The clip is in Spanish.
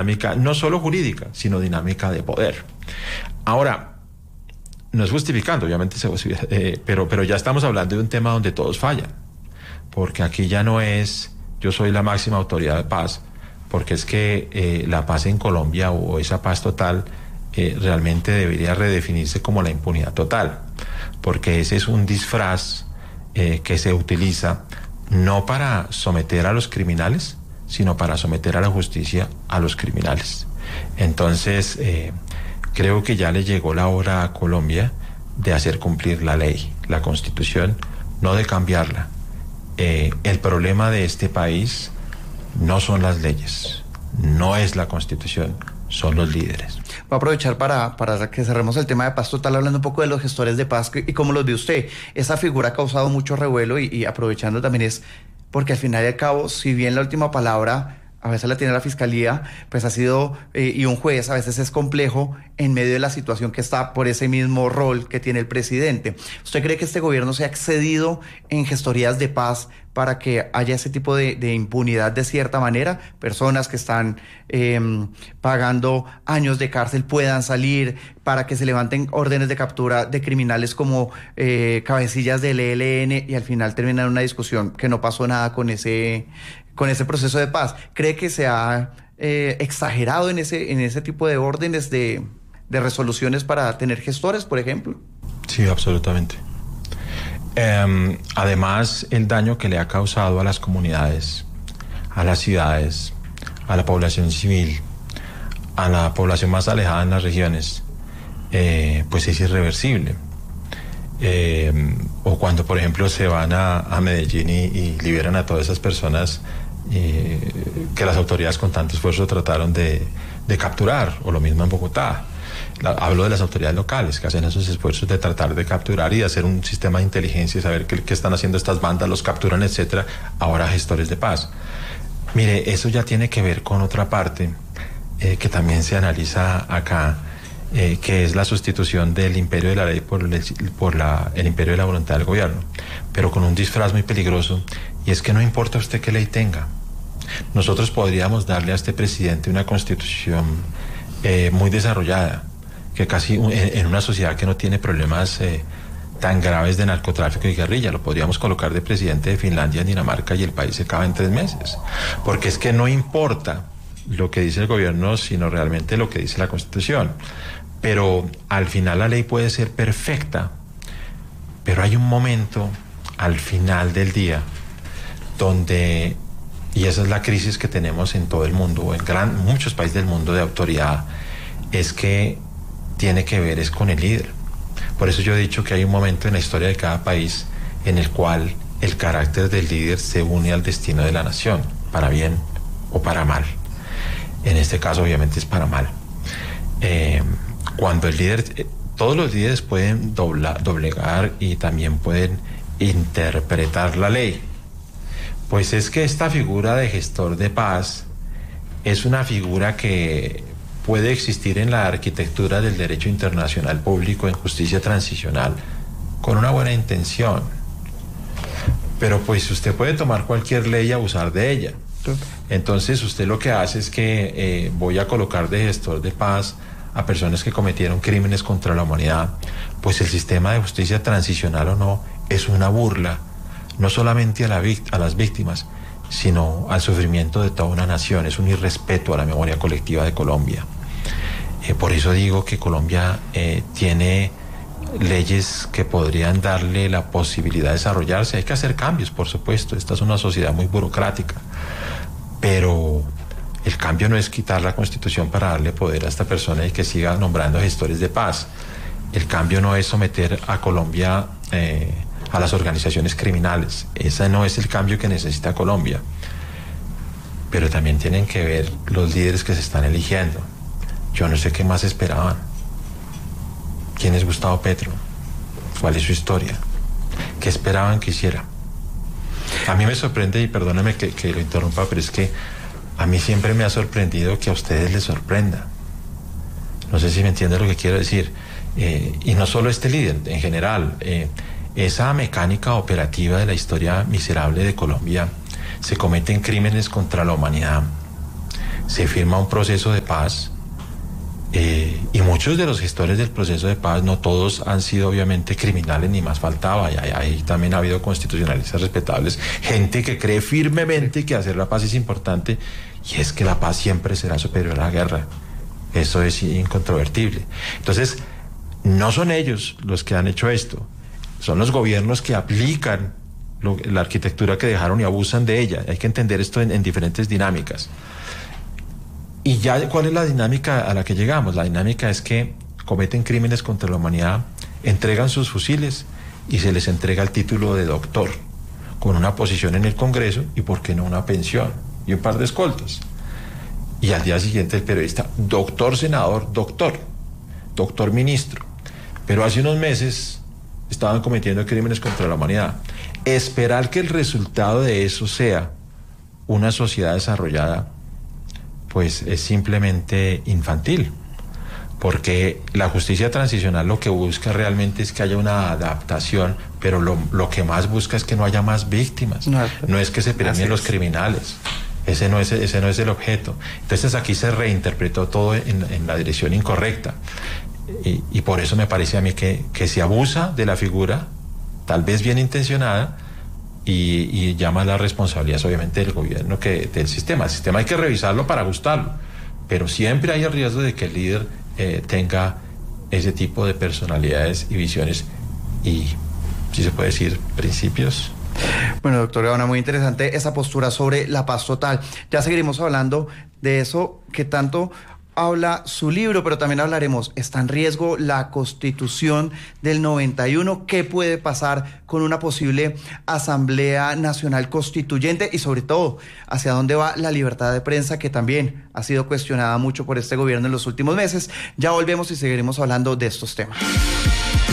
dinámica no solo jurídica, sino dinámica de poder. Ahora, no es justificando, obviamente, pero ya estamos hablando de un tema donde todos fallan, porque aquí ya no es yo soy la máxima autoridad de paz, porque es que la paz en Colombia o esa paz total realmente debería redefinirse como la impunidad total, porque ese es un disfraz que se utiliza no para someter a los criminales, sino para someter a la justicia a los criminales. Entonces, creo que ya le llegó la hora a Colombia de hacer cumplir la ley, la Constitución, no de cambiarla. El problema de este país no son las leyes, no es la Constitución, son los líderes. Voy a aprovechar para que cerremos el tema de paz total, hablando un poco de los gestores de paz y cómo los ve usted. Esa figura ha causado mucho revuelo y aprovechando también es porque al final y al cabo, si bien la última palabra a veces la tiene la fiscalía, pues ha sido, y un juez a veces es complejo en medio de la situación que está por ese mismo rol que tiene el presidente. ¿Usted cree que este gobierno se ha excedido en gestorías de paz para que haya ese tipo de impunidad de cierta manera? Personas que están pagando años de cárcel puedan salir, para que se levanten órdenes de captura de criminales como cabecillas del ELN y al final terminar una discusión que no pasó nada con ese proceso de paz. ¿Cree que se ha exagerado en ese tipo de órdenes de resoluciones para tener gestores, por ejemplo? Sí, absolutamente. Además, el daño que le ha causado a las comunidades, a las ciudades, a la población civil, a la población más alejada en las regiones, pues es irreversible. O cuando, por ejemplo, se van a Medellín y liberan a todas esas personas que las autoridades con tanto esfuerzo trataron de capturar, o lo mismo en Bogotá. Hablo de las autoridades locales que hacen esos esfuerzos de tratar de capturar y de hacer un sistema de inteligencia y saber qué están haciendo estas bandas, los capturan, etcétera. Ahora gestores de paz. Mire, eso ya tiene que ver con otra parte que también se analiza acá, que es la sustitución del imperio de la ley por el imperio de la voluntad del gobierno, pero con un disfraz muy peligroso, y es que no importa usted qué ley tenga. Nosotros podríamos darle a este presidente una constitución muy desarrollada, que casi en una sociedad que no tiene problemas tan graves de narcotráfico y guerrilla, lo podríamos colocar de presidente de Finlandia, Dinamarca, y el país se acaba en 3 meses, porque es que no importa lo que dice el gobierno, sino realmente lo que dice la Constitución. Pero al final la ley puede ser perfecta, pero hay un momento al final del día donde, y esa es la crisis que tenemos en todo el mundo, en muchos países del mundo de autoridad, es que tiene que ver es con el líder. Por eso yo he dicho que hay un momento en la historia de cada país en el cual el carácter del líder se une al destino de la nación, para bien o para mal. En este caso obviamente es para mal. Cuando el líder, todos los líderes pueden doblegar y también pueden interpretar la ley. Pues es que esta figura de gestor de paz es una figura que puede existir en la arquitectura del derecho internacional público en justicia transicional con una buena intención. Pero pues usted puede tomar cualquier ley y abusar de ella. Entonces usted lo que hace es que voy a colocar de gestor de paz a personas que cometieron crímenes contra la humanidad. Pues el sistema de justicia transicional o no es una burla, no solamente a las víctimas, sino al sufrimiento de toda una nación. Es un irrespeto a la memoria colectiva de Colombia. Por eso digo que Colombia tiene leyes que podrían darle la posibilidad de desarrollarse. Hay que hacer cambios, por supuesto. Esta es una sociedad muy burocrática, pero el cambio no es quitar la Constitución para darle poder a esta persona y que siga nombrando gestores de paz. El cambio no es someter a Colombia a las organizaciones criminales. Ese no es el cambio que necesita Colombia. Pero también tienen que ver los líderes que se están eligiendo. Yo no sé qué más esperaban. ¿Quién es Gustavo Petro? ¿Cuál es su historia? ¿Qué esperaban que hiciera? A mí me sorprende, y perdóneme que lo interrumpa, pero es que a mí siempre me ha sorprendido que a ustedes les sorprenda. No sé si me entiende lo que quiero decir. Y no solo este líder, en general. Esa mecánica operativa de la historia miserable de Colombia, se cometen crímenes contra la humanidad, se firma un proceso de paz, y muchos de los gestores del proceso de paz, no todos han sido obviamente criminales, ni más faltaba, y ahí también ha habido constitucionalistas respetables, gente que cree firmemente que hacer la paz es importante, y es que la paz siempre será superior a la guerra. Eso es incontrovertible. Entonces, no son ellos los que han hecho esto, son los gobiernos que aplican la arquitectura que dejaron y abusan de ella. Hay que entender esto en diferentes dinámicas. Y ya, ¿cuál es la dinámica a la que llegamos? La dinámica es que cometen crímenes contra la humanidad, entregan sus fusiles y se les entrega el título de doctor, con una posición en el Congreso y, ¿por qué no, una pensión y un par de escoltas? Y al día siguiente el periodista, doctor senador, doctor ministro. Pero hace unos meses estaban cometiendo crímenes contra la humanidad. Esperar que el resultado de eso sea una sociedad desarrollada, pues es simplemente infantil, porque la justicia transicional lo que busca realmente es que haya una adaptación, pero lo que más busca es que no haya más víctimas, no es que se premien los criminales, ese no es el objeto. Entonces aquí se reinterpretó todo en la dirección incorrecta, y por eso me parece a mí que se abusa de la figura, tal vez bien intencionada, y llama la responsabilidad obviamente del gobierno, del sistema. El sistema hay que revisarlo para ajustarlo, pero siempre hay el riesgo de que el líder tenga ese tipo de personalidades y visiones y, si se puede decir, principios. Bueno, doctor Gaona, muy interesante esa postura sobre la paz total. Ya seguiremos hablando de eso que tanto habla su libro, pero también hablaremos, ¿está en riesgo la Constitución del 91? ¿Qué puede pasar con una posible Asamblea Nacional Constituyente? Y sobre todo, ¿hacia dónde va la libertad de prensa, que también ha sido cuestionada mucho por este gobierno en los últimos meses? Ya volvemos y seguiremos hablando de estos temas.